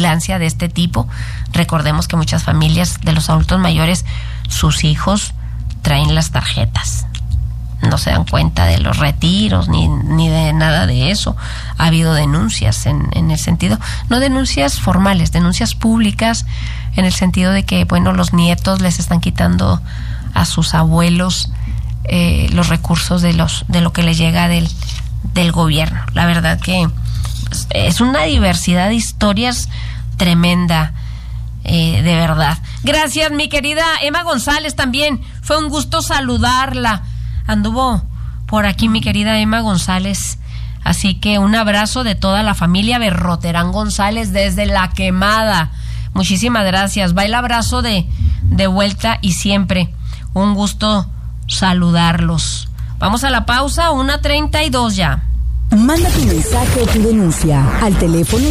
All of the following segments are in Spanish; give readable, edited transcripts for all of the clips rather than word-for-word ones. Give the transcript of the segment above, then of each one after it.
vigilancia de este tipo. Recordemos que muchas familias de los adultos mayores, sus hijos traen las tarjetas. No se dan cuenta de los retiros ni de nada de eso. Ha habido denuncias en el sentido, no denuncias formales, denuncias públicas, en el sentido de que, bueno, los nietos les están quitando a sus abuelos los recursos de lo que les llega del gobierno. La verdad que es una diversidad de historias tremenda, de verdad. Gracias, mi querida Emma González, también fue un gusto saludarla. Anduvo por aquí mi querida Emma González, así que un abrazo de toda la familia Berroterán González desde La Quemada. Muchísimas gracias, va el abrazo de vuelta y siempre un gusto saludarlos. Vamos a la pausa, 1:32 ya. Manda tu mensaje o tu denuncia al teléfono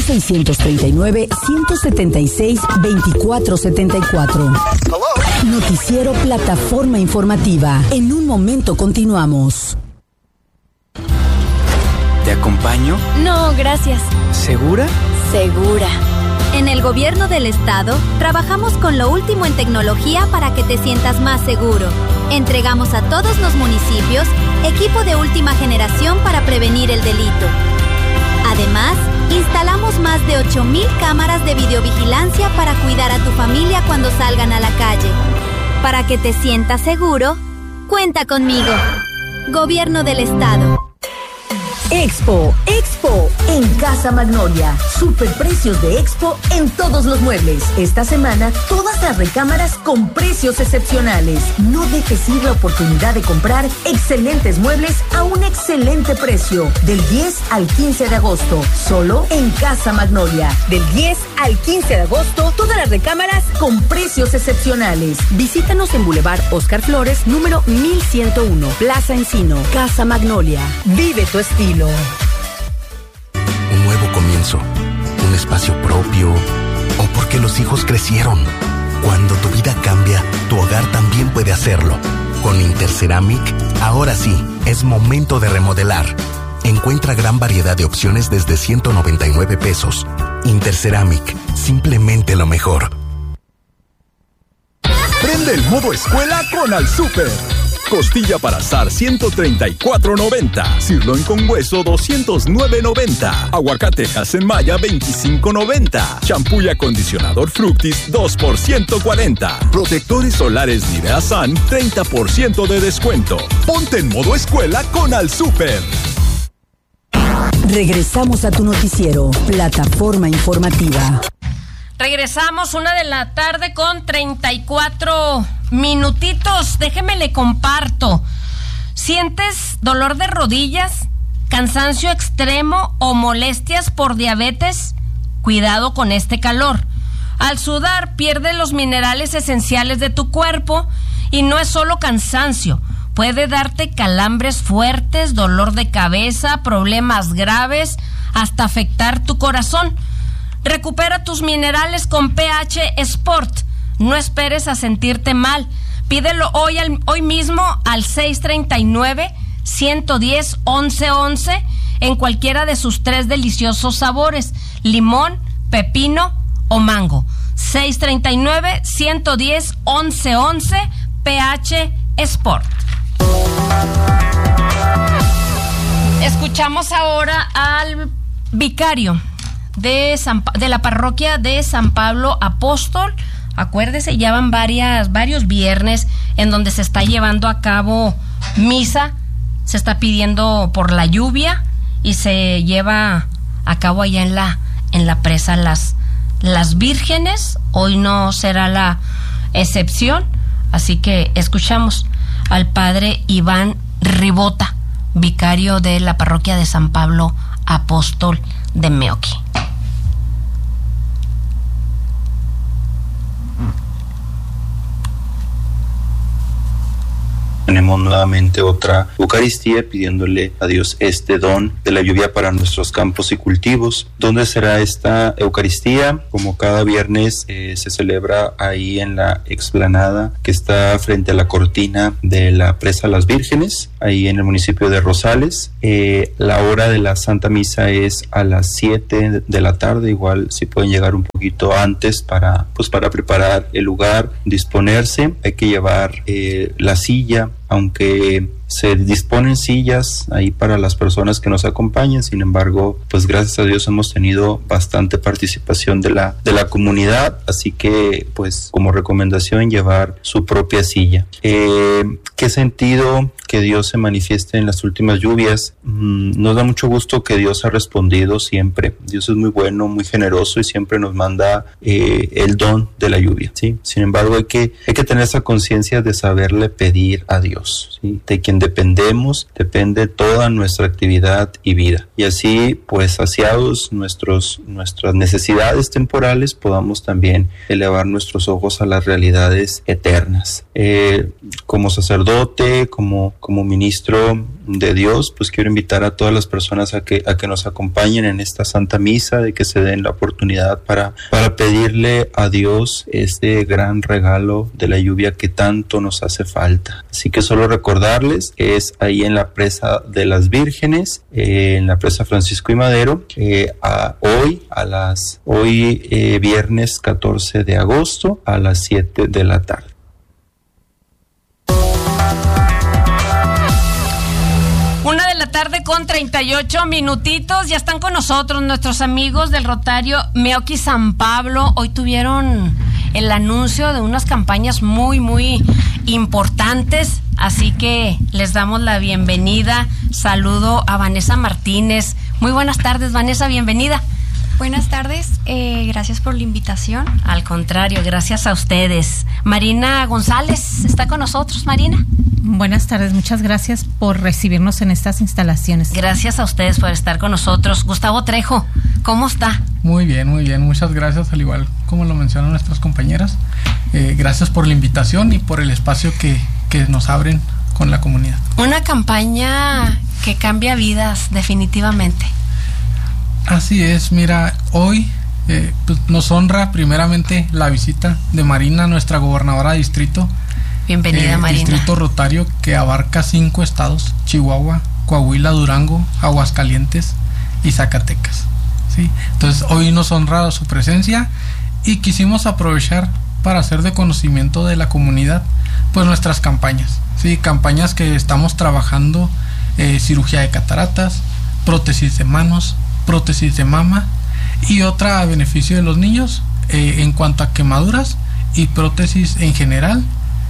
639-176-2474. Noticiero Plataforma Informativa. En un momento continuamos. ¿Te acompaño? No, gracias. ¿Segura? Segura. En el Gobierno del Estado, trabajamos con lo último en tecnología para que te sientas más seguro. Entregamos a todos los municipios equipo de última generación para prevenir el delito. Además, instalamos más de 8,000 cámaras de videovigilancia para cuidar a tu familia cuando salgan a la calle. Para que te sientas seguro, cuenta conmigo. Gobierno del Estado. Expo en Casa Magnolia. Superprecios de Expo en todos los muebles. Esta semana, todas las recámaras con precios excepcionales. No dejes ir la oportunidad de comprar excelentes muebles a un excelente precio. Del 10 al 15 de agosto, solo en Casa Magnolia. Del 10 al 15 de agosto, todas las recámaras con precios excepcionales. Visítanos en Boulevard Oscar Flores, número 1101, Plaza Encino. Casa Magnolia. Vive tu estilo. Un nuevo comienzo, un espacio propio, o porque los hijos crecieron. Cuando tu vida cambia, tu hogar también puede hacerlo. Con Interceramic, ahora sí, es momento de remodelar. Encuentra gran variedad de opciones desde 199 pesos. Interceramic, simplemente lo mejor. Prende el modo escuela con Al Súper. Costilla para asar 134.90. Sirloin con hueso 209.90. Aguacatejas en malla 25.90. Champú y acondicionador Fructis 2 por 140. Protectores solares Nivea Sun 30% de descuento. Ponte en modo escuela con Al Súper. Regresamos a tu noticiero, Plataforma Informativa. Regresamos, 1:00 p.m. con 34 minutitos. Déjeme le comparto. ¿Sientes dolor de rodillas, cansancio extremo o molestias por diabetes? Cuidado con este calor. Al sudar pierdes los minerales esenciales de tu cuerpo y no es solo cansancio. Puede darte calambres fuertes, dolor de cabeza, problemas graves, hasta afectar tu corazón. Recupera tus minerales con pH Sport. No esperes a sentirte mal. Pídelo hoy mismo al 639-110-1111 en cualquiera de sus 3 deliciosos sabores: limón, pepino o mango. 639-110-1111 pH Sport. Escuchamos ahora al vicario de la parroquia de San Pablo Apóstol. Acuérdese, ya van varios viernes en donde se está llevando a cabo misa, se está pidiendo por la lluvia y se lleva a cabo allá en la presa Las Vírgenes. Hoy no será la excepción, así que escuchamos al padre Iván Ribota, vicario de la parroquia de San Pablo Apóstol de Meoqui. Tenemos celebremos nuevamente otra Eucaristía pidiéndole a Dios este don de la lluvia para nuestros campos y cultivos. ¿Dónde será esta Eucaristía? Como cada viernes se celebra ahí en la explanada que está frente a la cortina de la presa Las Vírgenes, ahí en el municipio de Rosales. La hora de la Santa Misa es a las 7 de la tarde, igual si pueden llegar un poquito antes para preparar el lugar, disponerse. Hay que llevar la silla, aunque se disponen sillas ahí para las personas que nos acompañan. Sin embargo, pues gracias a Dios hemos tenido bastante participación de la comunidad, así que pues como recomendación llevar su propia silla. ¿Qué sentido que Dios se manifieste en las últimas lluvias? Nos da mucho gusto que Dios ha respondido siempre. Dios es muy bueno, muy generoso y siempre nos manda el don de la lluvia, ¿sí? Sin embargo, hay que tener esa conciencia de saberle pedir a Dios, ¿sí? De quien dependemos, depende toda nuestra actividad y vida. Y así, pues, saciados nuestras necesidades temporales, podamos también elevar nuestros ojos a las realidades eternas. Como sacerdote, como ministro de Dios, pues quiero invitar a todas las personas a que nos acompañen en esta Santa Misa, de que se den la oportunidad para pedirle a Dios este gran regalo de la lluvia que tanto nos hace falta. Así que solo recordarles que es ahí en la presa de las Vírgenes, en la presa Francisco y Madero, hoy viernes 14 de agosto a las 7 de la tarde. Tarde con 38 minutitos, ya están con nosotros nuestros amigos del Rotario Meoqui San Pablo. Hoy tuvieron el anuncio de unas campañas muy, muy importantes, así que les damos la bienvenida. Saludo a Vanessa Martínez. Muy buenas tardes, Vanessa, bienvenida. Buenas tardes, gracias por la invitación. Al contrario, gracias a ustedes. Marina González está con nosotros. Marina. Buenas tardes, muchas gracias por recibirnos en estas instalaciones. Gracias a ustedes por estar con nosotros. Gustavo Trejo, ¿cómo está? Muy bien, muchas gracias, al igual como lo mencionan nuestras compañeras. Gracias por la invitación y por el espacio que nos abren con la comunidad. Una campaña que cambia vidas, definitivamente. Así es, mira, hoy pues nos honra primeramente la visita de Marina, nuestra gobernadora de distrito. Bienvenida, Marina. Distrito Rotario que abarca 5 estados: Chihuahua, Coahuila, Durango, Aguascalientes y Zacatecas, ¿sí? Entonces hoy nos honra su presencia y quisimos aprovechar para hacer de conocimiento de la comunidad pues nuestras campañas, ¿sí? Campañas que estamos trabajando: cirugía de cataratas, prótesis de manos, prótesis de mama y otra a beneficio de los niños en cuanto a quemaduras y prótesis en general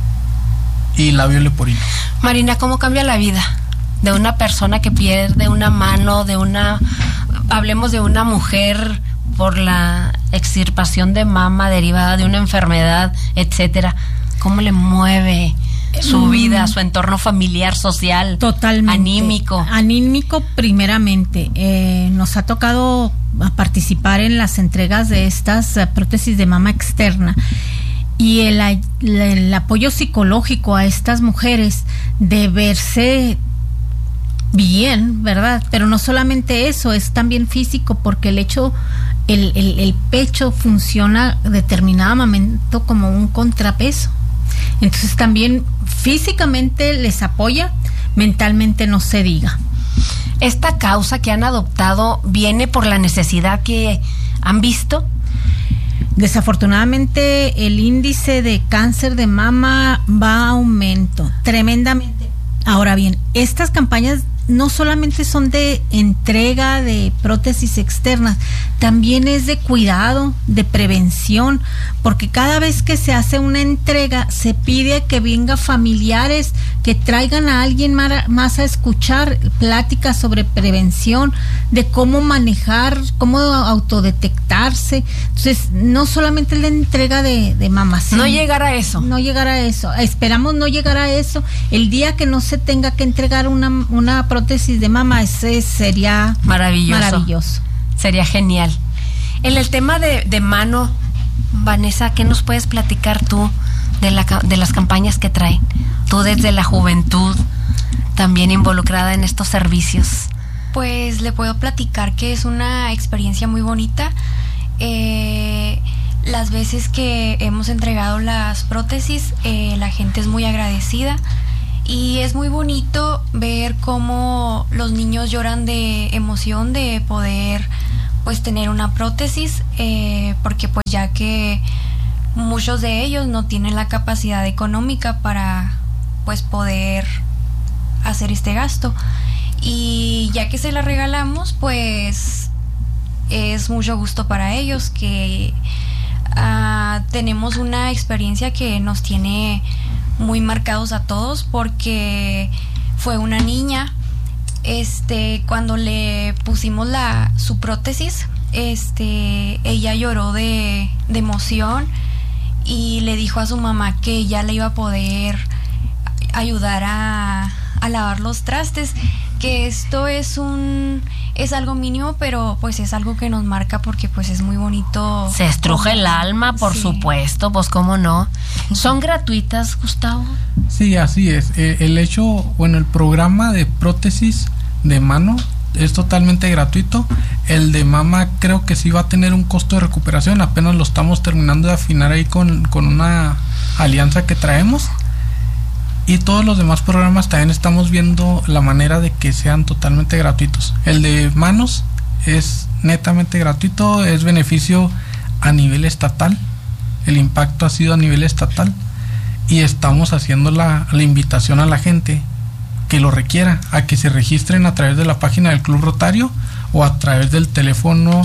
y labio leporino. Marina, ¿cómo cambia la vida de una persona que pierde una mano, hablemos de una mujer por la extirpación de mama derivada de una enfermedad, etcétera? ¿Cómo le mueve su vida, su entorno familiar, social? Totalmente. Anímico primeramente. Nos ha tocado participar en las entregas de estas prótesis de mama externa. Y el apoyo psicológico a estas mujeres de verse bien, ¿verdad? Pero no solamente eso, es también físico, porque el pecho funciona determinado momento como un contrapeso. Entonces también físicamente les apoya, mentalmente no se diga. ¿Esta causa que han adoptado viene por la necesidad que han visto? Desafortunadamente el índice de cáncer de mama va a aumento tremendamente. Ahora bien, estas campañas no solamente son de entrega de prótesis externas, también es de cuidado, de prevención, porque cada vez que se hace una entrega se pide que vengan familiares, que traigan a alguien más a escuchar pláticas sobre prevención, de cómo manejar, cómo autodetectarse. Entonces, no solamente la entrega de mamas. No llegar a eso. No llegar a eso. Esperamos no llegar a eso. El día que no se tenga que entregar una prótesis de mama, ese sería maravilloso. Sería genial. En el tema de mano, Vanessa, ¿qué nos puedes platicar tú de las campañas que traen? Tú desde la juventud, también involucrada en estos servicios. Pues le puedo platicar que es una experiencia muy bonita. Las veces que hemos entregado las prótesis, la gente es muy agradecida y es muy bonito ver cómo los niños lloran de emoción de poder pues tener una prótesis, porque pues ya que muchos de ellos no tienen la capacidad económica para pues poder hacer este gasto, y ya que se la regalamos pues es mucho gusto para ellos, que tenemos una experiencia que nos tiene muy marcados a todos, porque fue una niña, cuando le pusimos su prótesis, ella lloró de emoción y le dijo a su mamá que ella le iba a poder ayudar a lavar los trastes, que esto es algo mínimo, pero pues es algo que nos marca porque pues es muy bonito. Se estruja el alma, por supuesto, pues cómo no. ¿Son gratuitas, Gustavo? Sí, así es. El programa de prótesis de mano es totalmente gratuito. El de mama creo que sí va a tener un costo de recuperación, apenas lo estamos terminando de afinar ahí con una alianza que traemos. Y todos los demás programas también estamos viendo la manera de que sean totalmente gratuitos. El de manos es netamente gratuito, es beneficio a nivel estatal. El impacto ha sido a nivel estatal y estamos haciendo la invitación a la gente que lo requiera a que se registren a través de la página del Club Rotario o a través del teléfono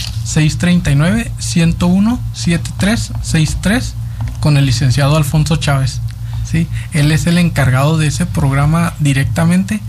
639-101-7363 con el licenciado Alfonso Chávez. ¿Sí? Él es el encargado de ese programa directamente,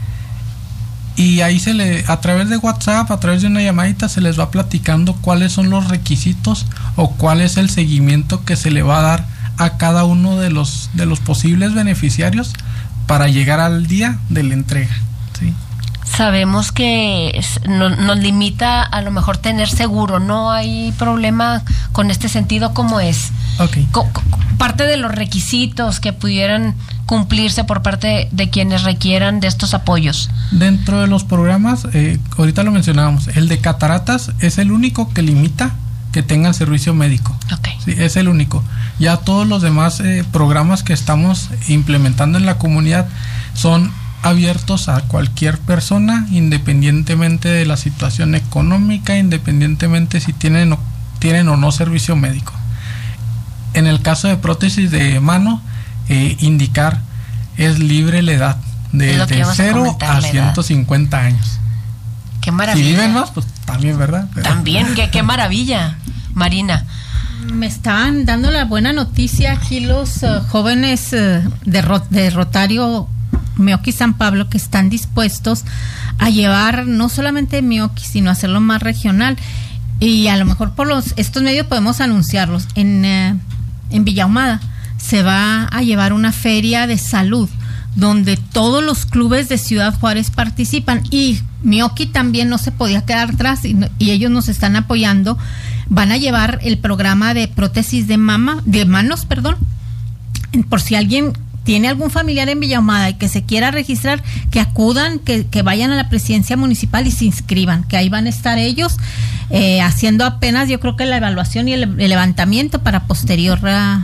y ahí a través de WhatsApp, a través de una llamadita, se les va platicando cuáles son los requisitos o cuál es el seguimiento que se le va a dar a cada uno de los posibles beneficiarios para llegar al día de la entrega. ¿Sí? Sabemos que nos limita a lo mejor tener seguro, no hay problema con este sentido, ¿cómo es? Okay. Parte de los requisitos que pudieran cumplirse por parte de quienes requieran de estos apoyos. Dentro de los programas, ahorita lo mencionábamos, el de cataratas es el único que limita que tengan servicio médico. Okay. Sí, es el único. Ya todos los demás programas que estamos implementando en la comunidad son abiertos a cualquier persona, independientemente de la situación económica, independientemente si tienen o no servicio médico. En el caso de prótesis de mano, indicar es libre la edad, de 0 a 150 años. Qué maravilla. Si viven más, pues también, ¿verdad? Pero... También, qué maravilla, Marina. Me estaban dando la buena noticia aquí los jóvenes de Rotario Meoqui San Pablo, que están dispuestos a llevar no solamente Meoqui, sino hacerlo más regional. Y a lo mejor por estos medios podemos anunciarlos. En Villa Ahumada se va a llevar una feria de salud donde todos los clubes de Ciudad Juárez participan, y Meoqui también no se podía quedar atrás, y ellos nos están apoyando. Van a llevar el programa de prótesis de manos, por si alguien tiene algún familiar en Villa Ahumada y que se quiera registrar, que acudan, que vayan a la presidencia municipal y se inscriban, que ahí van a estar ellos haciendo apenas, yo creo que la evaluación y el levantamiento para posterior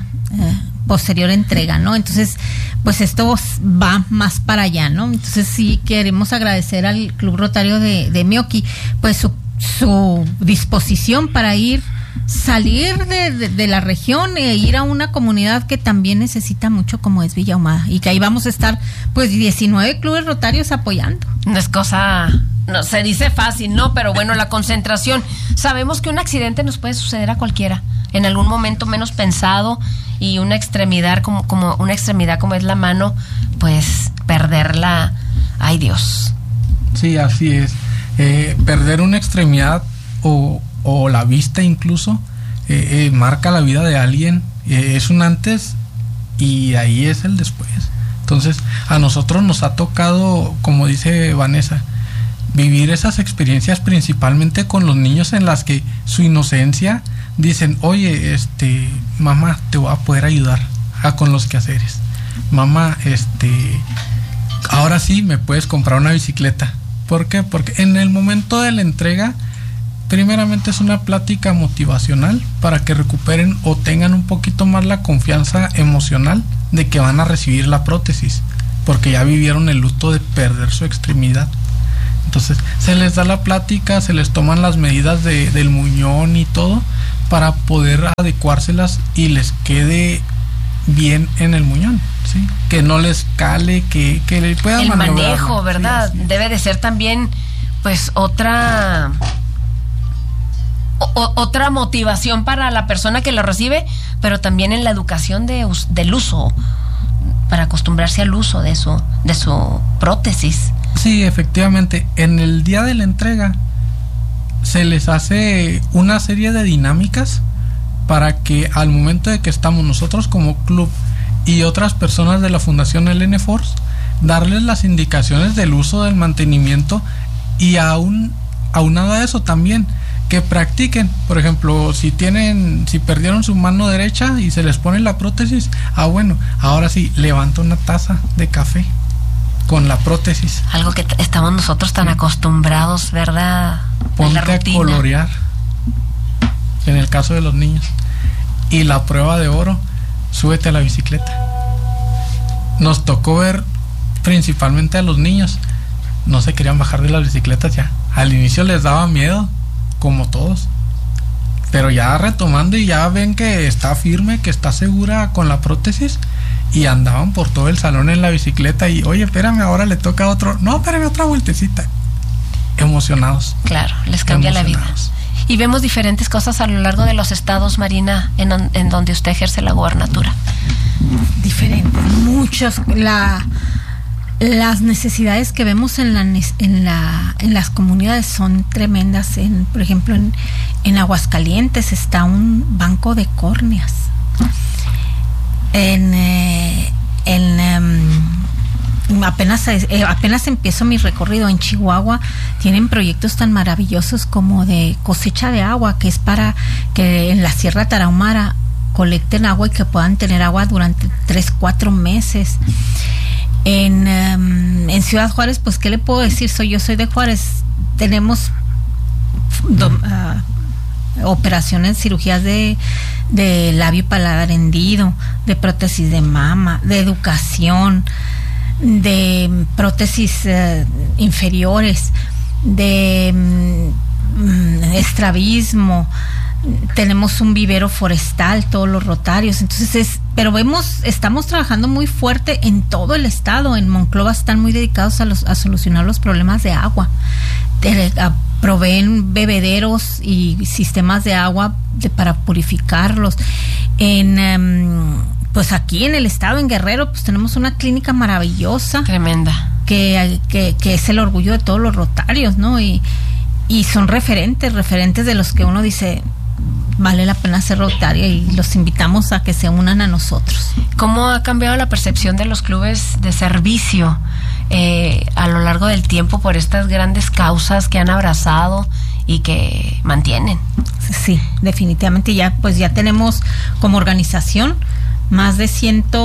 entrega, ¿no? Entonces, pues esto va más para allá, ¿no? Entonces sí queremos agradecer al Club Rotario de Meoqui, pues su disposición para salir de la región e ir a una comunidad que también necesita mucho, como es Villa Ahumada, y que ahí vamos a estar pues 19 clubes rotarios apoyando. No es cosa, no se dice fácil, ¿no? Pero bueno, la concentración, sabemos que un accidente nos puede suceder a cualquiera en algún momento menos pensado, y una extremidad como es la mano, pues perderla, ay Dios. Sí, así es. Perder una extremidad o la vista incluso marca la vida de alguien, es un antes y ahí es el después. Entonces a nosotros nos ha tocado, como dice Vanessa, vivir esas experiencias principalmente con los niños, en las que su inocencia dicen, oye, mamá, te voy a poder ayudar con los quehaceres. Mamá, ahora sí me puedes comprar una bicicleta. ¿Por qué? Porque en el momento de la entrega, primeramente es una plática motivacional para que recuperen o tengan un poquito más la confianza emocional de que van a recibir la prótesis, porque ya vivieron el luto de perder su extremidad. Entonces se les da la plática, se les toman las medidas del muñón y todo para poder adecuárselas y les quede bien en el muñón, ¿sí? Que no les cale, que le puedan el maniobrar, manejo, ¿verdad? Sí, debe de ser también pues otra motivación para la persona que lo recibe, pero también en la educación del uso, para acostumbrarse al uso de su prótesis. Sí, efectivamente, en el día de la entrega se les hace una serie de dinámicas para que al momento de que estamos nosotros como club y otras personas de la Fundación LN Force, darles las indicaciones del uso, del mantenimiento, y aunado a eso también que practiquen. Por ejemplo, si perdieron su mano derecha y se les pone la prótesis, bueno, ahora sí, levanta una taza de café con la prótesis. Algo que estamos nosotros tan acostumbrados, ¿verdad? Ponte a colorear, en el caso de los niños. Y la prueba de oro, súbete a la bicicleta. Nos tocó ver principalmente a los niños, no se querían bajar de las bicicletas ya. Al inicio les daba miedo, como todos, pero ya retomando y ya ven que está firme, que está segura con la prótesis, y andaban por todo el salón en la bicicleta y, oye, espérame, ahora le toca otro, no, espérame, otra vueltecita. Emocionados. Claro, les cambia la vida. Y vemos diferentes cosas a lo largo de los estados, Marina, en donde usted ejerce la gobernatura. Diferentes, muchos. Las necesidades que vemos en las comunidades son tremendas. Por ejemplo, en Aguascalientes está un banco de córneas. Apenas empiezo mi recorrido en Chihuahua. Tienen proyectos tan maravillosos como de cosecha de agua, que es para que en la Sierra Tarahumara colecten agua y que puedan tener agua durante 3-4 meses. En Ciudad Juárez, pues qué le puedo decir, yo soy de Juárez. Tenemos operaciones, cirugías de labio y paladar hendido, de prótesis de mama, de educación, de prótesis inferiores, de estrabismo. Tenemos un vivero forestal, todos los rotarios. Entonces pero estamos trabajando muy fuerte en todo el estado. En Monclova están muy dedicados a solucionar los problemas de agua. Proveen bebederos y sistemas de agua para purificarlos. Pues aquí en el estado, en Guerrero, pues tenemos una clínica maravillosa, tremenda, que es el orgullo de todos los rotarios, ¿no? Y son referentes de los que uno dice, vale la pena ser rotario, y los invitamos a que se unan a nosotros. ¿Cómo ha cambiado la percepción de los clubes de servicio a lo largo del tiempo por estas grandes causas que han abrazado y que mantienen? Sí, definitivamente ya tenemos como organización más de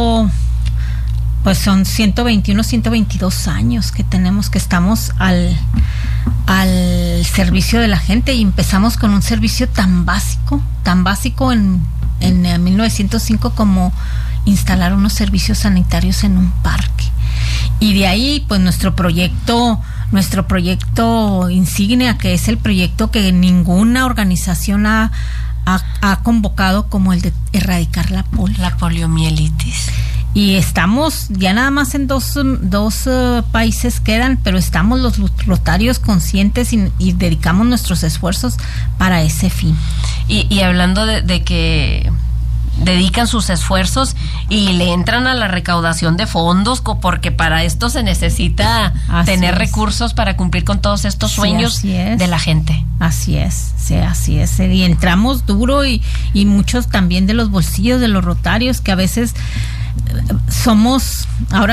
son 121, 122 años que estamos al servicio de la gente, y empezamos con un servicio tan básico en 1905 como instalar unos servicios sanitarios en un parque. Y de ahí, pues nuestro proyecto insignia, que es el proyecto que ninguna organización ha convocado, como el de erradicar la poliomielitis. Y estamos ya nada más en dos países quedan, pero estamos los rotarios conscientes y dedicamos nuestros esfuerzos para ese fin. Y hablando de que dedican sus esfuerzos y le entran a la recaudación de fondos, porque para esto se necesita tener recursos para cumplir con todos estos sueños de la gente. Así es, sí, así es. Y entramos duro y muchos también de los bolsillos de los rotarios, que a veces somos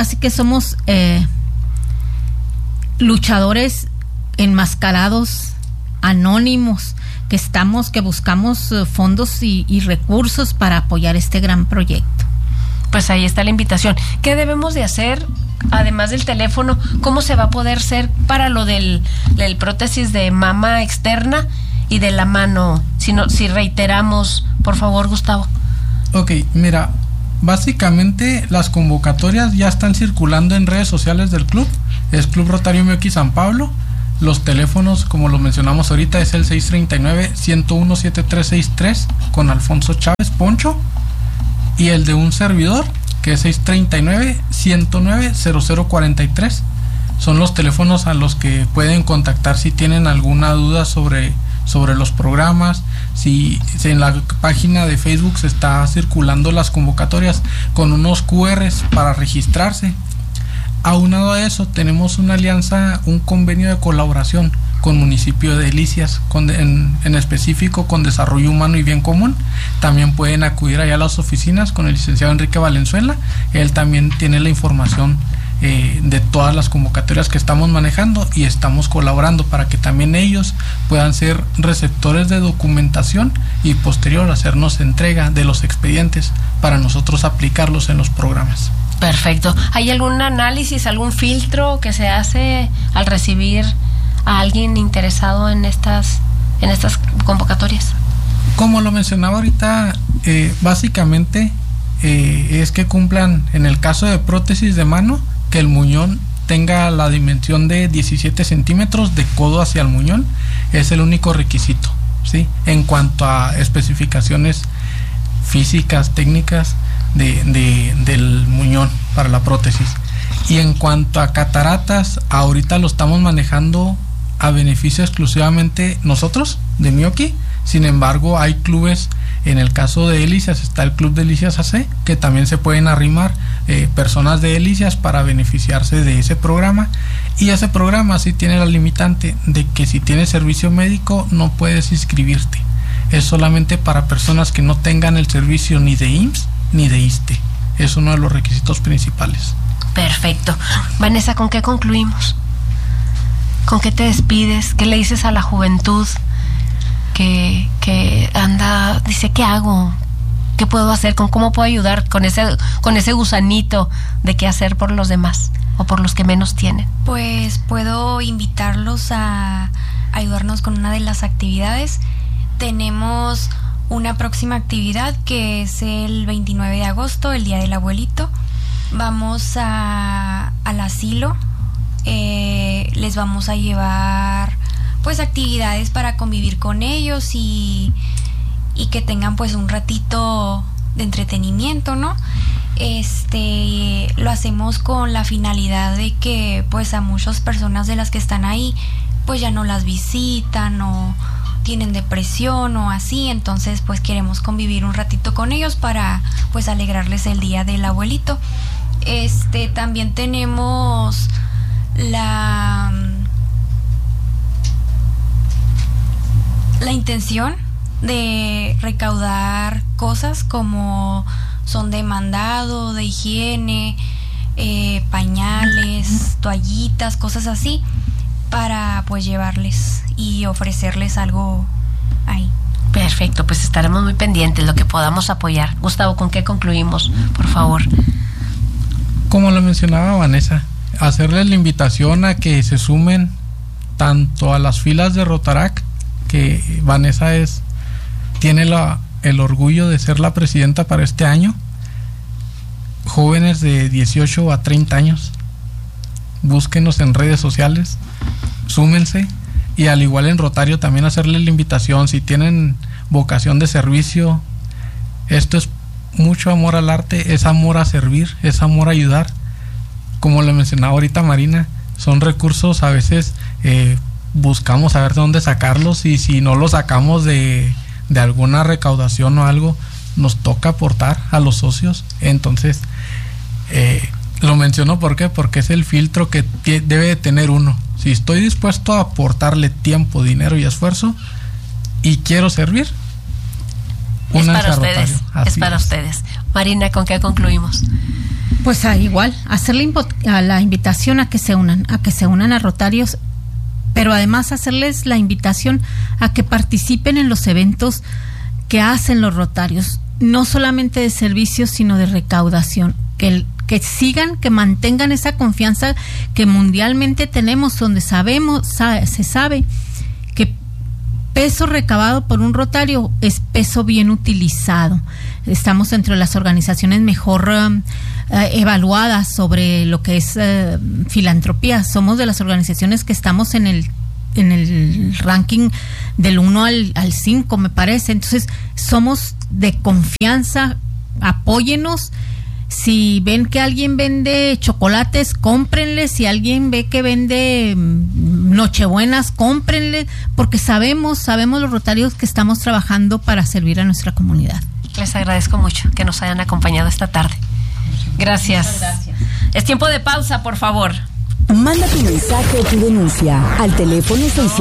luchadores enmascarados, anónimos, que buscamos fondos y recursos para apoyar este gran proyecto. Pues ahí está la invitación. ¿Qué debemos de hacer, además del teléfono? ¿Cómo se va a poder ser para lo del prótesis de mama externa y de la mano? Si reiteramos, por favor, Gustavo. Ok, mira, básicamente las convocatorias ya están circulando en redes sociales del club. Es Club Rotario Mioqui San Pablo. Los teléfonos, como lo mencionamos ahorita, es el 639-101-7363 con Alfonso Chávez Poncho, y el de un servidor, que es 639-109-0043. Son los teléfonos a los que pueden contactar si tienen alguna duda sobre los programas. Si en la página de Facebook se está circulando las convocatorias con unos QRs para registrarse. Aunado a eso, tenemos una alianza, un convenio de colaboración con municipio de Delicias, en específico con Desarrollo Humano y Bien Común. También pueden acudir allá a las oficinas con el licenciado Enrique Valenzuela. Él también tiene la información de todas las convocatorias que estamos manejando, y estamos colaborando para que también ellos puedan ser receptores de documentación y posterior hacernos entrega de los expedientes para nosotros aplicarlos en los programas. Perfecto. ¿Hay algún análisis, algún filtro que se hace al recibir a alguien interesado en estas convocatorias? Como lo mencionaba ahorita, básicamente es que cumplan, en el caso de prótesis de mano, que el muñón tenga la dimensión de 17 centímetros de codo hacia el muñón. Es el único requisito, ¿sí? En cuanto a especificaciones físicas, técnicas del muñón para la prótesis. Y en cuanto a cataratas, ahorita lo estamos manejando a beneficio exclusivamente nosotros de Mioqui. Sin embargo, hay clubes, en el caso de Delicias está el Club Delicias AC, que también se pueden arrimar personas de Delicias para beneficiarse de ese programa. Y ese programa sí tiene la limitante de que si tienes servicio médico no puedes inscribirte. Es solamente para personas que no tengan el servicio ni de IMSS ni de ISSSTE. Es uno de los requisitos principales. Perfecto. Vanessa, ¿con qué concluimos? ¿Con qué te despides? ¿Qué le dices a la juventud que anda, dice, ¿qué hago? ¿Qué puedo hacer? ¿Cómo puedo ayudar con ese gusanito de qué hacer por los demás o por los que menos tienen? Pues puedo invitarlos a ayudarnos con una de las actividades. Tenemos una próxima actividad que es el 29 de agosto, el Día del Abuelito. Vamos al asilo. Les vamos a llevar pues actividades para convivir con ellos y que tengan pues un ratito de entretenimiento, ¿no? Lo hacemos con la finalidad de que pues a muchas personas de las que están ahí pues ya no las visitan o tienen depresión o así, entonces pues queremos convivir un ratito con ellos para pues alegrarles el Día del Abuelito. También tenemos la intención de recaudar cosas como son de mandado, de higiene, pañales, toallitas, cosas así, para pues llevarles y ofrecerles algo ahí. Perfecto, pues estaremos muy pendientes lo que podamos apoyar. Gustavo, ¿con qué concluimos, por favor? Como lo mencionaba Vanessa, hacerles la invitación a que se sumen tanto a las filas de Rotarac, que Vanessa tiene el orgullo de ser la presidenta para este año. Jóvenes de 18 a 30 años, búsquenos en redes sociales, súmense, y al igual en Rotario también hacerles la invitación, si tienen vocación de servicio. Esto es mucho amor al arte, es amor a servir, es amor a ayudar. Como le mencionaba ahorita Marina, son recursos, a veces buscamos a ver de dónde sacarlos, y si no los sacamos de alguna recaudación o algo, nos toca aportar a los socios. Entonces lo menciono porque es el filtro que debe de tener uno. Si estoy dispuesto a aportarle tiempo, dinero y esfuerzo y quiero servir, es para ustedes. Es para ustedes. Marina, ¿con qué concluimos? Pues igual, hacerle la invitación a que se unan a Rotarios, pero además hacerles la invitación a que participen en los eventos que hacen los Rotarios. no solamente de servicios, sino de recaudación. Que sigan, que mantengan esa confianza que mundialmente tenemos, donde se sabe que peso recabado por un rotario es peso bien utilizado. Estamos entre las organizaciones mejor evaluadas sobre lo que es filantropía. Somos de las organizaciones que estamos en el ranking del 1 al 5, me parece. Entonces, somos de confianza, apóyenos. Si ven que alguien vende chocolates, cómprenle. Si alguien ve que vende nochebuenas, cómprenle, porque sabemos los rotarios que estamos trabajando para servir a nuestra comunidad. Les agradezco mucho que nos hayan acompañado esta tarde. Gracias. Es tiempo de pausa, por favor. Manda tu mensaje o tu denuncia al teléfono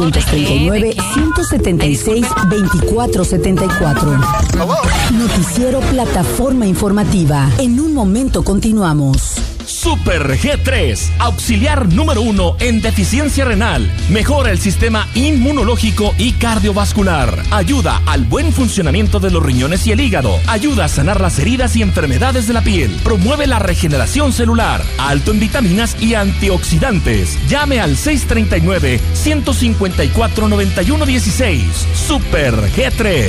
639-176-2474. Noticiero Plataforma Informativa. En un momento continuamos. Super G3, auxiliar número 1 en deficiencia renal. Mejora el sistema inmunológico y cardiovascular. Ayuda al buen funcionamiento de los riñones y el hígado. Ayuda a sanar las heridas y enfermedades de la piel. Promueve la regeneración celular. Alto en vitaminas y antioxidantes. Llame al 639-154-9116. Super G3.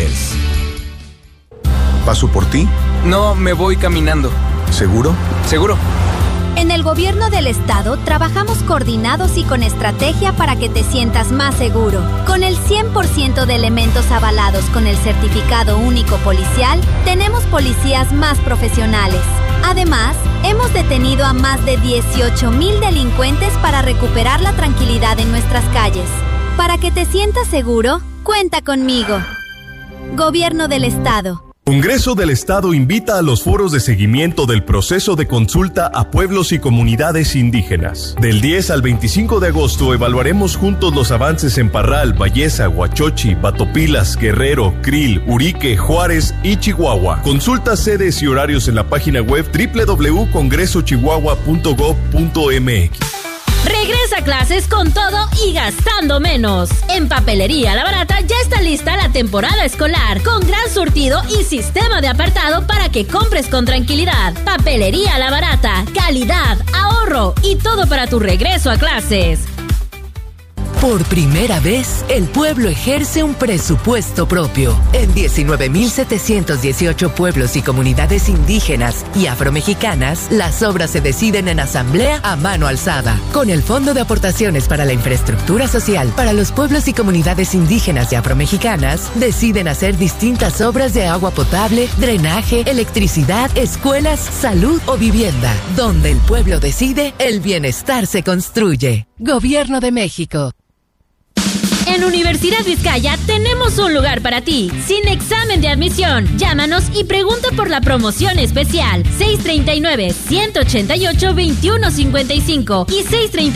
¿Paso por ti? No, me voy caminando. ¿Seguro? Seguro. En el gobierno del estado trabajamos coordinados y con estrategia para que te sientas más seguro. Con el 100% de elementos avalados con el certificado único policial, tenemos policías más profesionales. Además, hemos detenido a más de 18,000 delincuentes para recuperar la tranquilidad en nuestras calles. Para que te sientas seguro, cuenta conmigo. Gobierno del estado. Congreso del Estado invita a los foros de seguimiento del proceso de consulta a pueblos y comunidades indígenas. Del 10 al 25 de agosto evaluaremos juntos los avances en Parral, Valleza, Huachochi, Batopilas, Guerrero, Krill, Urique, Juárez y Chihuahua. Consulta sedes y horarios en la página web www.congresochihuahua.gov.mx. Regresa a clases con todo y gastando menos. En Papelería La Barata ya está lista la temporada escolar, con gran surtido y sistema de apartado para que compres con tranquilidad. Papelería La Barata, calidad, ahorro y todo para tu regreso a clases. Por primera vez, el pueblo ejerce un presupuesto propio. En 19,718 pueblos y comunidades indígenas y afromexicanas, las obras se deciden en asamblea a mano alzada. Con el Fondo de Aportaciones para la Infraestructura Social para los pueblos y comunidades indígenas y afromexicanas, deciden hacer distintas obras de agua potable, drenaje, electricidad, escuelas, salud o vivienda. Donde el pueblo decide, el bienestar se construye. Gobierno de México. En Universidad Vizcaya tenemos un lugar para ti, sin examen de admisión. Llámanos y pregunta por la promoción especial 639-188-2155 y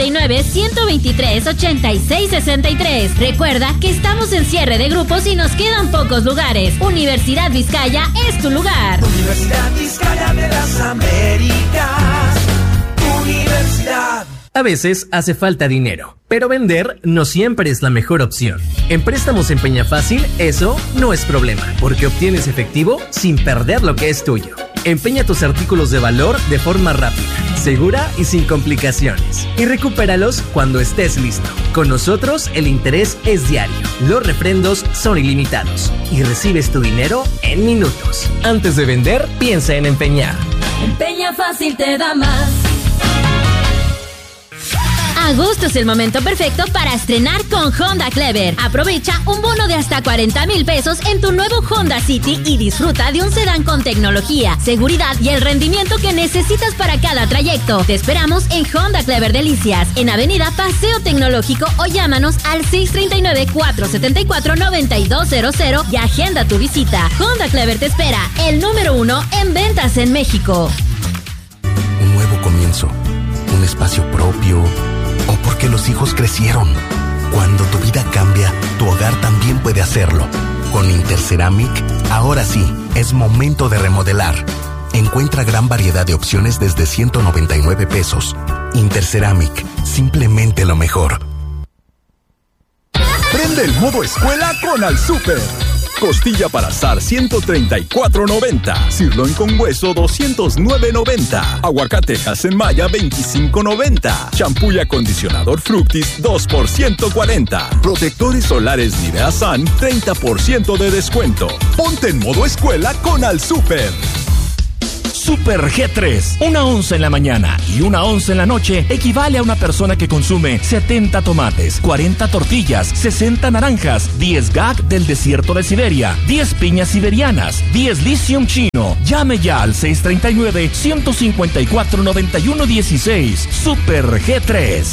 639-123-8663. Recuerda que estamos en cierre de grupos y nos quedan pocos lugares. Universidad Vizcaya es tu lugar. Universidad Vizcaya de las Américas. Universidad. A veces hace falta dinero, pero vender no siempre es la mejor opción. En Préstamos en Peñafácil, eso no es problema, porque obtienes efectivo sin perder lo que es tuyo. Empeña tus artículos de valor de forma rápida, segura y sin complicaciones. Y recupéralos cuando estés listo. Con nosotros el interés es diario, los refrendos son ilimitados y recibes tu dinero en minutos. Antes de vender, piensa en empeñar. Empeña Fácil te da más. Agosto es el momento perfecto para estrenar con Honda Clever. Aprovecha un bono de hasta 40,000 pesos en tu nuevo Honda City y disfruta de un sedán con tecnología, seguridad y el rendimiento que necesitas para cada trayecto. Te esperamos en Honda Clever Delicias, en Avenida Paseo Tecnológico, o llámanos al 639-474-9200 y agenda tu visita. Honda Clever te espera, el número 1 en ventas en México. Un nuevo comienzo, un espacio propio, o porque los hijos crecieron. Cuando tu vida cambia, tu hogar también puede hacerlo. Con Interceramic, ahora sí, es momento de remodelar. Encuentra gran variedad de opciones desde 199 pesos. Interceramic, simplemente lo mejor. Prende el modo escuela con Al Super. Costilla para asar 134.90. Sirloin con hueso 209.90. Aguacatejas en malla 25.90. Champú y acondicionador Fructis 2 por 140. Protectores solares Nivea Sun 30% de descuento. Ponte en modo escuela con Al Super. Super G3. Una onza en la mañana y una onza en la noche equivale a una persona que consume 70 tomates, 40 tortillas, 60 naranjas, 10 gag del desierto de Siberia, 10 piñas siberianas, 10 lithium chino. Llame ya al 639-154-9116. Super G3.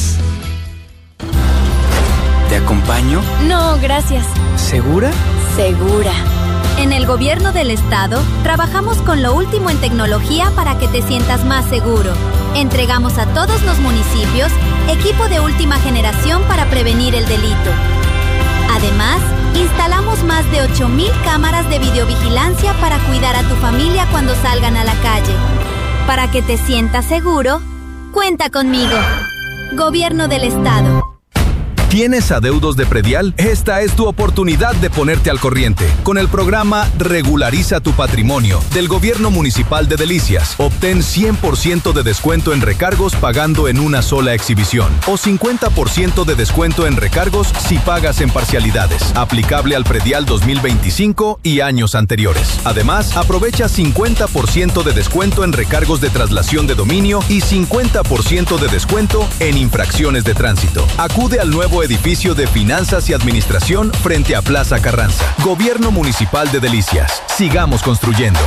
¿Te acompaño? No, gracias. ¿Segura? Segura. En el gobierno del estado, trabajamos con lo último en tecnología para que te sientas más seguro. Entregamos a todos los municipios equipo de última generación para prevenir el delito. Además, instalamos más de 8,000 cámaras de videovigilancia para cuidar a tu familia cuando salgan a la calle. Para que te sientas seguro, cuenta conmigo. Gobierno del estado. ¿Tienes adeudos de predial? Esta es tu oportunidad de ponerte al corriente. Con el programa Regulariza tu Patrimonio del Gobierno Municipal de Delicias, obtén 100% de descuento en recargos pagando en una sola exhibición o 50% de descuento en recargos si pagas en parcialidades. Aplicable al predial 2025 y años anteriores. Además, aprovecha 50% de descuento en recargos de traslación de dominio y 50% de descuento en infracciones de tránsito. Acude al nuevo edificio de Finanzas y Administración frente a Plaza Carranza. Gobierno Municipal de Delicias. Sigamos construyendo.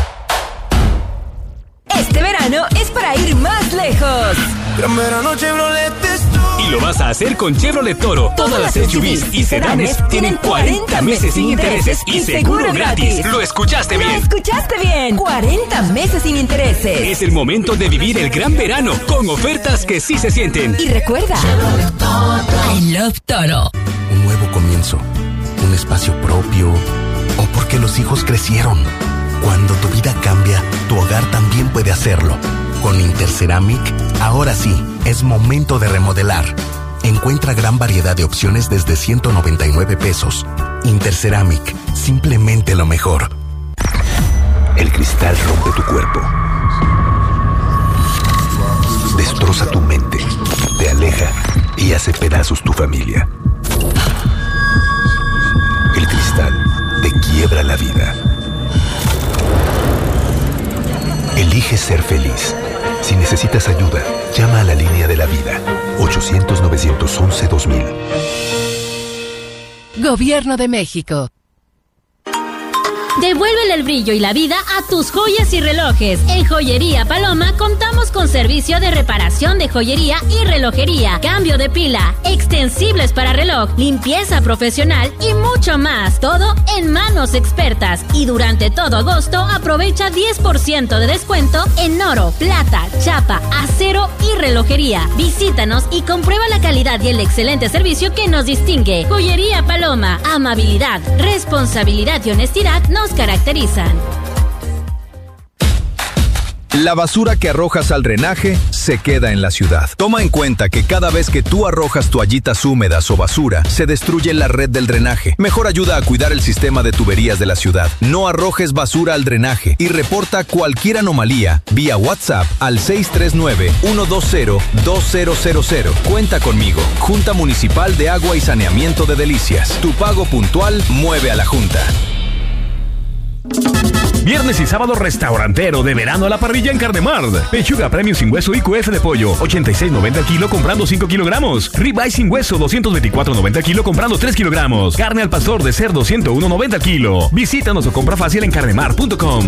Este verano es para ir más lejos. Gran verano Chevrolet Y lo vas a hacer con Chevrolet Toro. Todas las SUVs y sedanes tienen 40 meses sin intereses y seguro gratis. ¿Lo escuchaste bien? ¡Lo escuchaste bien! 40 meses sin intereses. Es el momento de vivir el gran verano con ofertas que sí se sienten. Y recuerda, I love Toro. Un nuevo comienzo, un espacio propio, o porque los hijos crecieron. Cuando tu vida cambia, tu hogar también puede hacerlo. Con Interceramic, ahora sí, es momento de remodelar. Encuentra gran variedad de opciones desde 199 pesos. Interceramic, simplemente lo mejor. El cristal rompe tu cuerpo. Destroza tu mente, te aleja y hace pedazos tu familia. El cristal te quiebra la vida. Elige ser feliz. Si necesitas ayuda, llama a la línea de la vida. 800-911-2000. Gobierno de México. Devuélvele el brillo y la vida a tus joyas y relojes. En Joyería Paloma contamos con servicio de reparación de joyería y relojería, cambio de pila, extensibles para reloj, limpieza profesional y mucho más. Todo en manos expertas. Y durante todo agosto aprovecha 10% de descuento en oro, plata, chapa, acero y relojería. Visítanos y comprueba la calidad y el excelente servicio que nos distingue. Joyería Paloma, amabilidad, responsabilidad y honestidad nos caracterizan. La basura que arrojas al drenaje se queda en la ciudad. Toma en cuenta que cada vez que tú arrojas toallitas húmedas o basura, se destruye la red del drenaje. Mejor ayuda a cuidar el sistema de tuberías de la ciudad. No arrojes basura al drenaje y reporta cualquier anomalía vía WhatsApp al 639-120-2000. Cuenta conmigo. Junta Municipal de Agua y Saneamiento de Delicias. Tu pago puntual mueve a la Junta. Viernes y sábado restaurantero de verano a la parrilla en Carnemart. Pechuga premium sin hueso y QF de pollo, 86.90 al kilo comprando 5 kilogramos. Ribeye sin hueso, 224.90 al kilo comprando 3 kilogramos. Carne al pastor de cerdo, 101.90 al kilo. Visítanos o compra fácil en carnemart.com.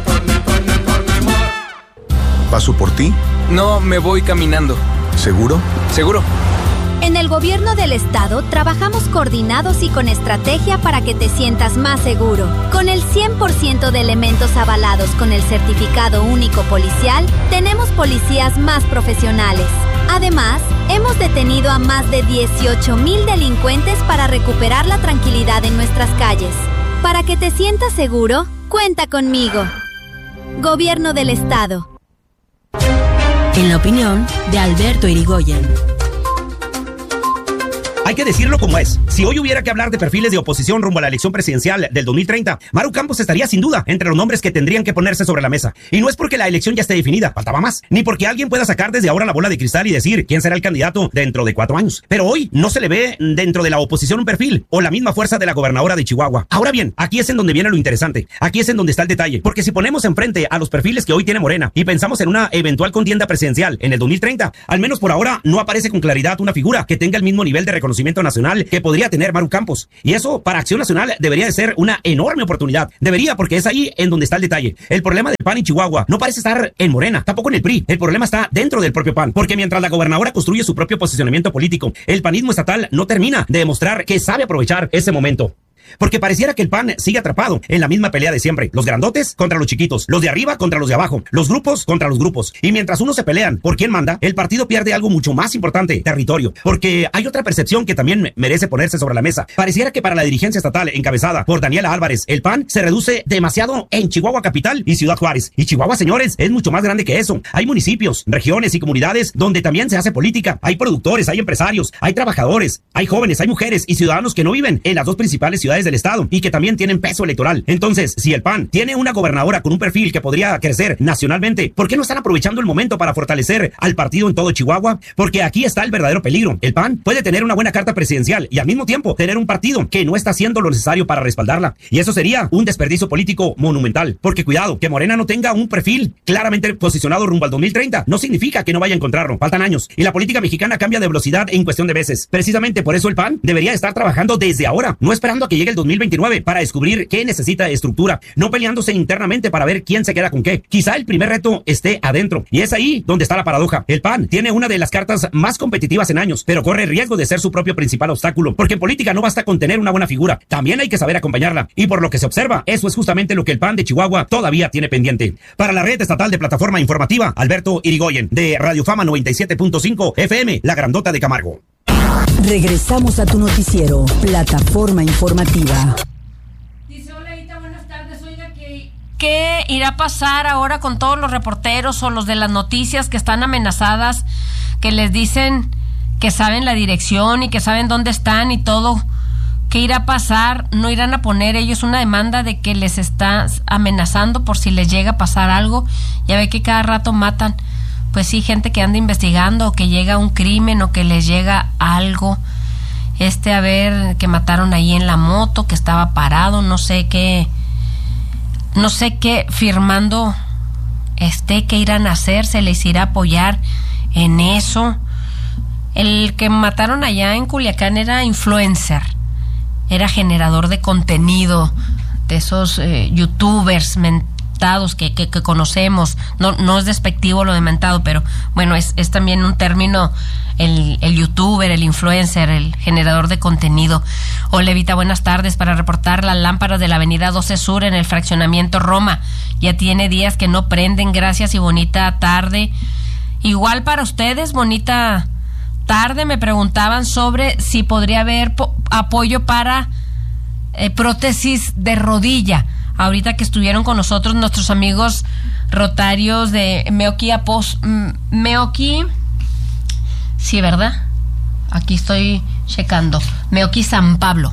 ¿Paso por ti? No, me voy caminando. ¿Seguro? ¿Seguro? En el gobierno del estado trabajamos coordinados y con estrategia para que te sientas más seguro. Con el 100% de elementos avalados con el certificado único policial, tenemos policías más profesionales. Además, hemos detenido a más de 18,000 delincuentes para recuperar la tranquilidad en nuestras calles. Para que te sientas seguro, cuenta conmigo. Gobierno del estado. En la opinión de Alberto Irigoyen. Hay que decirlo como es. Si hoy hubiera que hablar de perfiles de oposición rumbo a la elección presidencial del 2030, Maru Campos estaría sin duda entre los nombres que tendrían que ponerse sobre la mesa. Y no es porque la elección ya esté definida, faltaba más, ni porque alguien pueda sacar desde ahora la bola de cristal y decir quién será el candidato dentro de 4 años. Pero hoy no se le ve dentro de la oposición un perfil o la misma fuerza de la gobernadora de Chihuahua. Ahora bien, aquí es en donde viene lo interesante. Aquí es en donde está el detalle. Porque si ponemos enfrente a los perfiles que hoy tiene Morena y pensamos en una eventual contienda presidencial en el 2030, al menos por ahora no aparece con claridad una figura que tenga el mismo nivel de reconocimiento nacional que podría tener Maru Campos. Y eso para Acción Nacional debería de ser una enorme oportunidad. Debería, porque es ahí en donde está el detalle. El problema del PAN en Chihuahua no parece estar en Morena, tampoco en el PRI. El problema está dentro del propio PAN. Porque mientras la gobernadora construye su propio posicionamiento político, el panismo estatal no termina de demostrar que sabe aprovechar ese momento. Porque pareciera que el PAN sigue atrapado en la misma pelea de siempre. Los grandotes contra los chiquitos, los de arriba contra los de abajo, los grupos contra los grupos. Y mientras unos se pelean por quién manda, el partido pierde algo mucho más importante, territorio. Porque hay otra percepción que también merece ponerse sobre la mesa. Pareciera que para la dirigencia estatal encabezada por Daniela Álvarez, el PAN se reduce demasiado en Chihuahua capital y Ciudad Juárez. Y Chihuahua, señores, es mucho más grande que eso. Hay municipios, regiones y comunidades donde también se hace política. Hay productores, hay empresarios, hay trabajadores, hay jóvenes, hay mujeres y ciudadanos que no viven en las dos principales ciudades del estado y que también tienen peso electoral. Entonces, si el PAN tiene una gobernadora con un perfil que podría crecer nacionalmente, ¿por qué no están aprovechando el momento para fortalecer al partido en todo Chihuahua? Porque aquí está el verdadero peligro. El PAN puede tener una buena carta presidencial y al mismo tiempo tener un partido que no está haciendo lo necesario para respaldarla. Y eso sería un desperdicio político monumental. Porque cuidado, que Morena no tenga un perfil claramente posicionado rumbo al 2030 no significa que no vaya a encontrarlo. Faltan años y la política mexicana cambia de velocidad en cuestión de veces. Precisamente por eso el PAN debería estar trabajando desde ahora, no esperando a que llegue el 2029 para descubrir qué necesita estructura, no peleándose internamente para ver quién se queda con qué. Quizá el primer reto esté adentro y es ahí donde está la paradoja. El PAN tiene una de las cartas más competitivas en años, pero corre el riesgo de ser su propio principal obstáculo, porque en política no basta con tener una buena figura, también hay que saber acompañarla, y por lo que se observa, eso es justamente lo que el PAN de Chihuahua todavía tiene pendiente. Para la red estatal de plataforma informativa, Alberto Irigoyen, de Radio Fama 97.5 FM, La Grandota de Camargo. Regresamos a tu noticiero, Plataforma Informativa. ¿Qué irá a pasar ahora con todos los reporteros o los de las noticias que están amenazadas, que les dicen que saben la dirección y que saben dónde están y todo? ¿Qué irá a pasar? ¿No irán a poner ellos una demanda de que les está amenazando por si les llega a pasar algo? Ya ve que cada rato matan, pues sí, gente que anda investigando, o que llega un crimen, o que les llega algo. A ver, que mataron ahí en la moto, que estaba parado, no sé qué firmando, qué irán a hacer, se les irá a apoyar en eso. El que mataron allá en Culiacán era influencer, era generador de contenido, de esos youtubers mentados que conocemos. No es despectivo lo de mentado, pero bueno, es también un término, el youtuber, el influencer, el generador de contenido. Hola, Evita, buenas tardes. Para reportar las lámparas de la avenida 12 Sur en el fraccionamiento Roma. Ya tiene días que no prenden, gracias y bonita tarde. Igual para ustedes, bonita tarde. Me preguntaban sobre si podría haber apoyo para prótesis de rodilla. Ahorita que estuvieron con nosotros nuestros amigos rotarios de Meoqui, sí, ¿verdad? Aquí estoy checando. Meoqui San Pablo.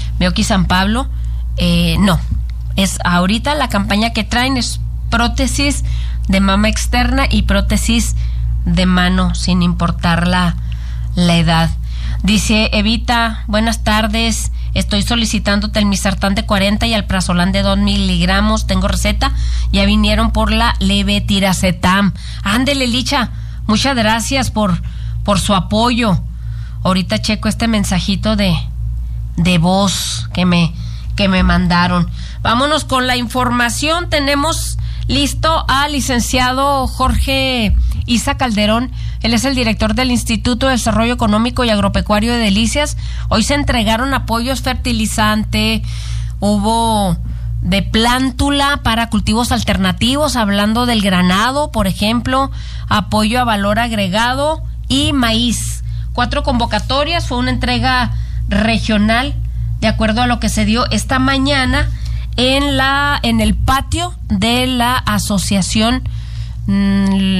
No. Es ahorita la campaña que traen es prótesis de mama externa y prótesis de mano, sin importar la edad. Dice Evita, buenas tardes. Estoy solicitando telmisartán de 40 y alprazolam de 2 miligramos. Tengo receta. Ya vinieron por la levetiracetam. Ándele, Licha. Muchas gracias por su apoyo. Ahorita checo este mensajito de voz que me mandaron. Vámonos con la información. Tenemos listo al licenciado Jorge Isa Calderón. Él es el director del Instituto de Desarrollo Económico y Agropecuario de Delicias. Hoy se entregaron apoyos fertilizante, hubo de plántula para cultivos alternativos, hablando del granado, por ejemplo, apoyo a valor agregado y maíz. 4 convocatorias, fue una entrega regional de acuerdo a lo que se dio esta mañana en el patio de la Asociación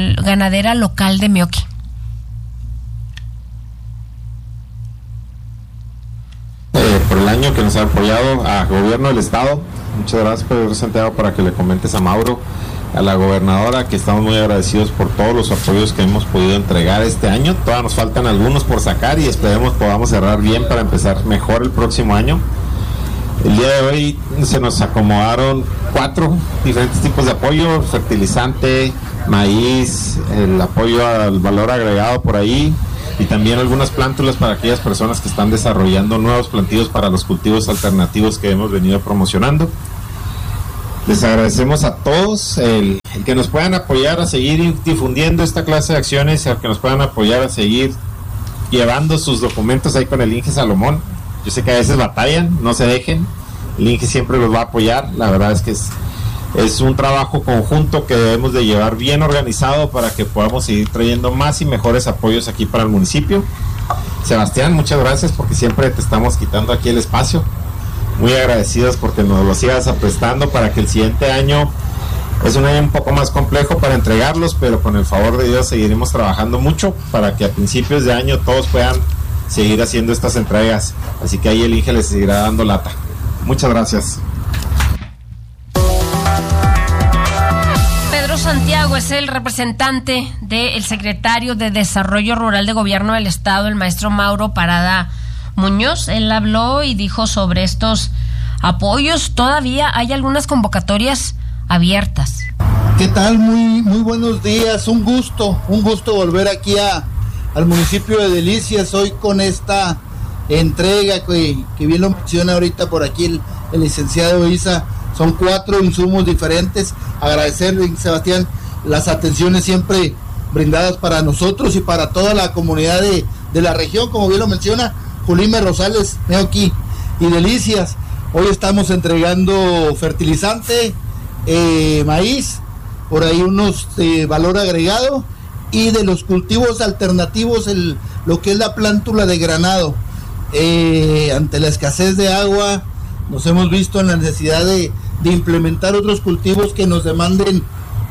Ganadera Local de Meoqui. por el año que nos ha apoyado, a Gobierno del Estado. Muchas gracias, Pedro Santiago, para que le comentes a Mauro, a la gobernadora, que estamos muy agradecidos por todos los apoyos que hemos podido entregar este año. Todavía nos faltan algunos por sacar y esperemos podamos cerrar bien para empezar mejor el próximo año. El día de hoy se nos acomodaron 4 diferentes tipos de apoyo: fertilizante, maíz, el apoyo al valor agregado por ahí, y también algunas plántulas para aquellas personas que están desarrollando nuevos plantíos para los cultivos alternativos que hemos venido promocionando. Les agradecemos a todos el que nos puedan apoyar a seguir difundiendo esta clase de acciones, el que nos puedan apoyar a seguir llevando sus documentos ahí con el Inge Salomón. Yo sé que a veces batallan, no se dejen, el Inge siempre los va a apoyar. La verdad es que es un trabajo conjunto que debemos de llevar bien organizado para que podamos seguir trayendo más y mejores apoyos aquí para el municipio. Sebastián, muchas gracias, porque siempre te estamos quitando aquí el espacio. Muy agradecidos porque nos lo sigas prestando para que el siguiente año, es un año un poco más complejo para entregarlos, pero con el favor de Dios seguiremos trabajando mucho para que a principios de año todos puedan seguir haciendo estas entregas. Así que ahí el Inge les seguirá dando lata. Muchas gracias. Pedro Santiago es el representante del secretario de Desarrollo Rural de Gobierno del Estado, el maestro Mauro Parada Muñoz. Él habló y dijo sobre estos apoyos. Todavía hay algunas convocatorias abiertas. ¿Qué tal? Muy buenos días. Un gusto volver aquí al municipio de Delicias hoy con esta entrega que bien lo menciona ahorita por aquí el licenciado Isa. Son 4 insumos diferentes. Agradecerle, Sebastián, las atenciones siempre brindadas para nosotros y para toda la comunidad de la región, como bien lo menciona Julime Rosales, Neoqui y Delicias. Hoy estamos entregando fertilizante, maíz, por ahí unos de valor agregado, y de los cultivos alternativos lo que es la plántula de granado. Ante la escasez de agua nos hemos visto en la necesidad de implementar otros cultivos que nos demanden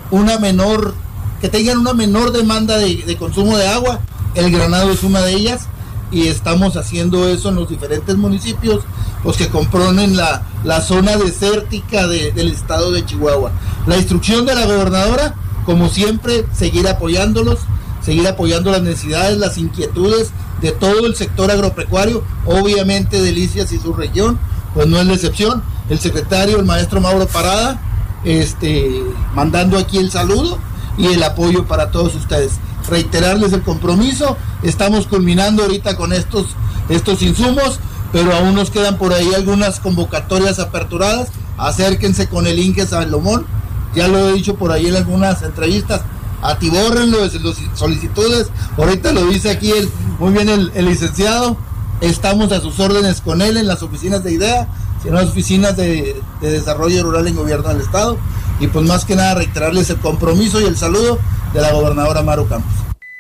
que tengan una menor demanda de consumo de agua. El granado es una de ellas, y estamos haciendo eso en los diferentes municipios pues que componen la zona desértica del estado de Chihuahua. La instrucción de la gobernadora, como siempre, seguir apoyándolos, seguir apoyando las necesidades, las inquietudes de todo el sector agropecuario. Obviamente Delicias y su región pues no es la excepción. El secretario, el maestro Mauro Parada, mandando aquí el saludo y el apoyo para todos ustedes. Reiterarles el compromiso. Estamos culminando ahorita con estos insumos, pero aún nos quedan por ahí algunas convocatorias aperturadas. Acérquense con el Inge Salomón, ya lo he dicho por ahí en algunas entrevistas, atibórrenlo de las solicitudes. Ahorita lo dice aquí muy bien el licenciado. Estamos a sus órdenes con él en las oficinas de IDEA, en las oficinas de desarrollo rural en Gobierno del Estado, y pues más que nada reiterarles el compromiso y el saludo de la gobernadora Maru Campos.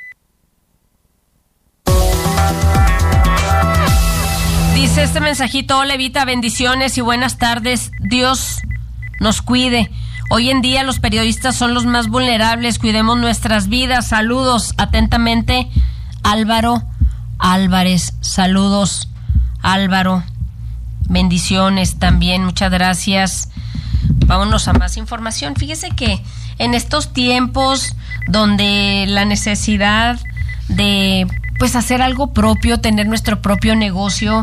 Dice este mensajito: hola Evita, bendiciones y buenas tardes, Dios nos cuide. Hoy en día los periodistas son los más vulnerables, cuidemos nuestras vidas. Saludos, atentamente, Álvaro Álvarez. Saludos, Álvaro. Bendiciones también, muchas gracias. Vámonos a más información. Fíjese que en estos tiempos donde la necesidad de pues hacer algo propio, tener nuestro propio negocio,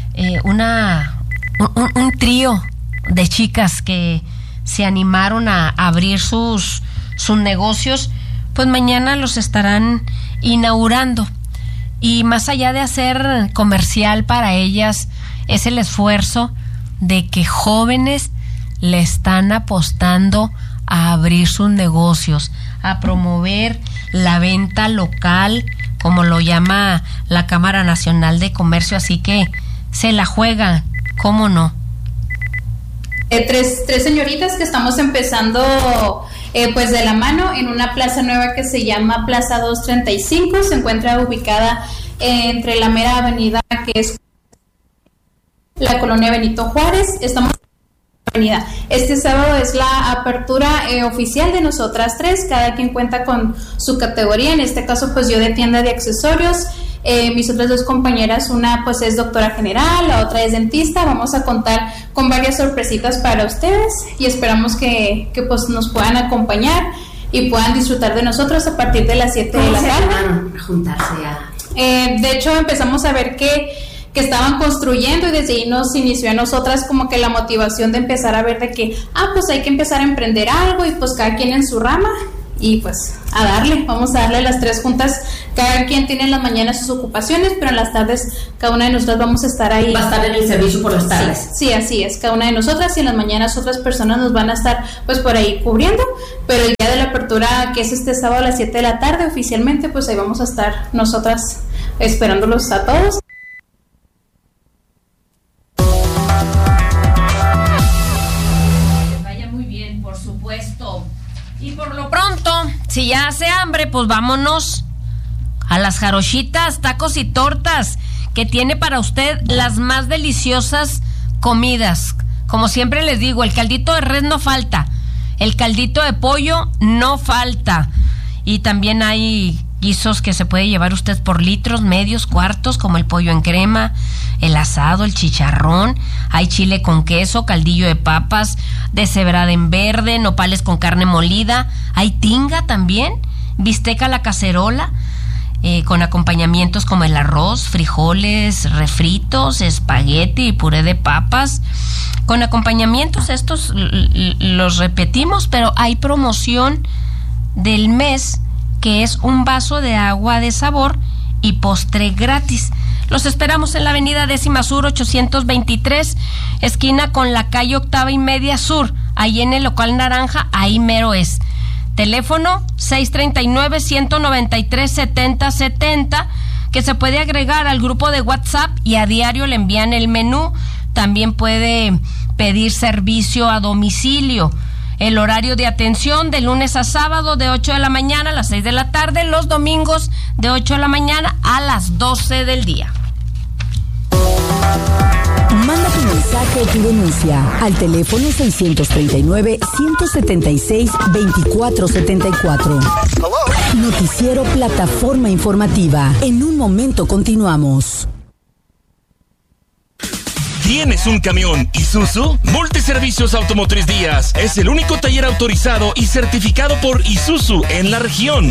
un trío de chicas que se animaron a abrir sus negocios, pues mañana los estarán inaugurando. Y más allá de hacer comercial para ellas, es el esfuerzo de que jóvenes le están apostando a abrir sus negocios, a promover la venta local, como lo llama la Cámara Nacional de Comercio. Así que se la juegan, ¿cómo no? Tres señoritas que estamos empezando pues de la mano en una plaza nueva que se llama Plaza 235. Se encuentra ubicada entre la mera avenida que es la colonia Benito Juárez. Estamos en la avenida. Este sábado es la apertura oficial de nosotras tres. Cada quien cuenta con su categoría. En este caso pues yo de tienda de accesorios, mis otras 2 compañeras, una pues es doctora general, la otra es dentista. Vamos a contar con varias sorpresitas para ustedes y esperamos que pues nos puedan acompañar y puedan disfrutar de nosotros a partir de las 7 de la tarde. A juntarse de hecho empezamos a ver que estaban construyendo y desde ahí nos inició a nosotras como que la motivación de empezar a ver de que pues hay que empezar a emprender algo y pues cada quien en su rama. Y pues vamos a darle las 3 juntas. Cada quien tiene en las mañanas sus ocupaciones, pero en las tardes cada una de nosotras vamos a estar ahí. Va a estar en el servicio por las tardes. Sí, así es, cada una de nosotras, y en las mañanas otras personas nos van a estar pues por ahí cubriendo, pero el día de la apertura, que es este sábado a las 7 de la tarde oficialmente, pues ahí vamos a estar nosotras esperándolos a todos. Y por lo pronto, si ya hace hambre, pues vámonos a las Jarochitas, tacos y tortas, que tiene para usted las más deliciosas comidas. Como siempre les digo, el caldito de res no falta, el caldito de pollo no falta, y también hay guisos que se puede llevar usted por litros, medios, cuartos, como el pollo en crema, el asado, el chicharrón, hay chile con queso, caldillo de papas, deshebrada en verde, nopales con carne molida, hay tinga también, bistec a la cacerola, con acompañamientos como el arroz, frijoles, refritos, espagueti y puré de papas. Con acompañamientos estos los repetimos, pero hay promoción del mes, que es un vaso de agua de sabor y postre gratis. Los esperamos en la avenida 10ª Sur 823, esquina con la calle 8ª y media Sur, ahí en el local naranja, ahí mero es. Teléfono 639-193-7070, que se puede agregar al grupo de WhatsApp y a diario le envían el menú. También puede pedir servicio a domicilio. El horario de atención de lunes a sábado de 8 de la mañana a las 6 de la tarde, los domingos de 8 de la mañana a las 12 del día. Manda tu mensaje o tu denuncia al teléfono 639-176-2474. Noticiero Plataforma Informativa. En un momento continuamos. ¿Tienes un camión Isuzu? Multiservicios Automotriz Díaz es el único taller autorizado y certificado por Isuzu en la región.